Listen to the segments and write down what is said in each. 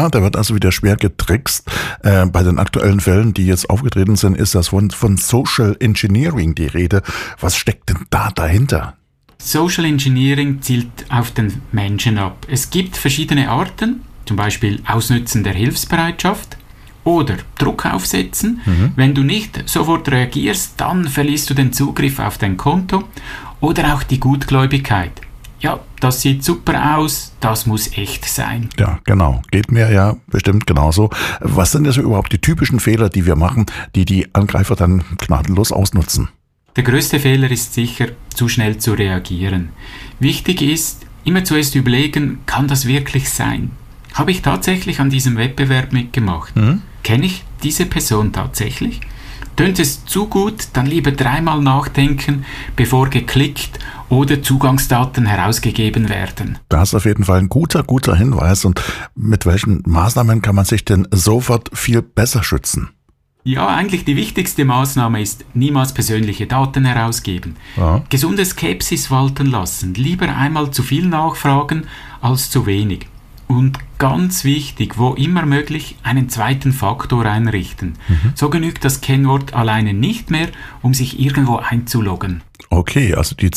da wird also wieder schwer getrickst. Bei den aktuellen Fällen, die jetzt aufgetreten sind, ist das von Social Engineering die Rede. Was steckt denn da dahinter? Social Engineering zielt auf den Menschen ab. Es gibt verschiedene Arten, zum Beispiel Ausnützen der Hilfsbereitschaft oder Druck aufsetzen. Wenn du nicht sofort reagierst, dann verlierst du den Zugriff auf dein Konto oder auch die Gutgläubigkeit. Ja, das sieht super aus, das muss echt sein. Ja, genau. Geht mir ja bestimmt genauso. Was sind also überhaupt die typischen Fehler, die wir machen, die Angreifer dann gnadenlos ausnutzen? Der größte Fehler ist sicher, zu schnell zu reagieren. Wichtig ist, immer zuerst überlegen, kann das wirklich sein? Habe ich tatsächlich an diesem Wettbewerb mitgemacht? Kenne ich diese Person tatsächlich? Tönt es zu gut, dann lieber dreimal nachdenken, bevor geklickt oder Zugangsdaten herausgegeben werden. Das ist auf jeden Fall ein guter Hinweis. Und mit welchen Maßnahmen kann man sich denn sofort viel besser schützen? Ja, eigentlich die wichtigste Maßnahme ist, niemals persönliche Daten herausgeben. Ja. Gesunde Skepsis walten lassen, lieber einmal zu viel nachfragen als zu wenig. Und ganz wichtig, wo immer möglich, einen zweiten Faktor einrichten. So genügt das Kennwort alleine nicht mehr, um sich irgendwo einzuloggen. Okay, also die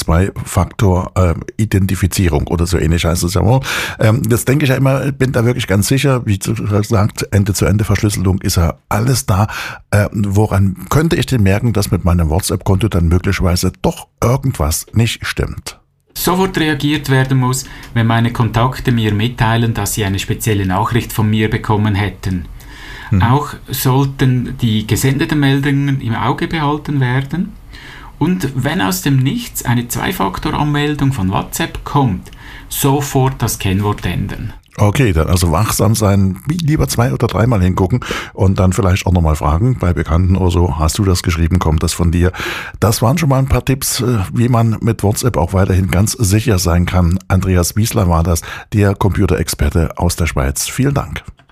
Zwei-Faktor-Identifizierung oder so ähnlich heißt es ja wohl. Das denke ich ja immer, bin da wirklich ganz sicher, wie gesagt, Ende-zu-Ende-Verschlüsselung ist ja alles da. Woran könnte ich denn merken, dass mit meinem WhatsApp-Konto dann möglicherweise doch irgendwas nicht stimmt? Sofort reagiert werden muss, wenn meine Kontakte mir mitteilen, dass sie eine spezielle Nachricht von mir bekommen hätten. Auch sollten die gesendeten Meldungen im Auge behalten werden. Und wenn aus dem Nichts eine Zwei-Faktor-Anmeldung von WhatsApp kommt, sofort das Kennwort ändern. Okay, dann also wachsam sein, lieber 2- oder 3-mal hingucken und dann vielleicht auch nochmal fragen, bei Bekannten oder so, hast du das geschrieben, kommt das von dir? Das waren schon mal ein paar Tipps, wie man mit WhatsApp auch weiterhin ganz sicher sein kann. Andreas Wiesler war das, der Computerexperte aus der Schweiz. Vielen Dank.